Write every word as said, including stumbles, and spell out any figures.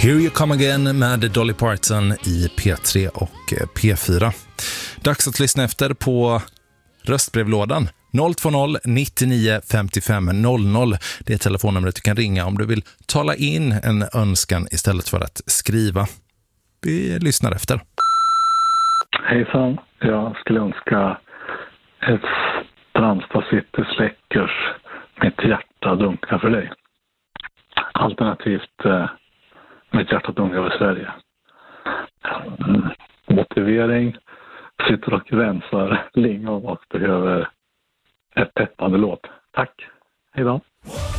Here You Come Again med Dolly Parton i P tre och P fyra. Dags att lyssna efter på röstbrevlådan. noll två noll nittionio femtiofem noll noll. Det är telefonnumret du kan ringa om du vill tala in en önskan istället för att skriva. Vi lyssnar efter. Hejsan, jag skulle önska ett Strandstad City Släckers Mitt hjärta dunkar för dig. Alternativt eh, Mitt hjärta dunkar över Sverige. Mm. Motivering, sitter och rensar lingon och behöver ett peppande låt. Tack, hej då.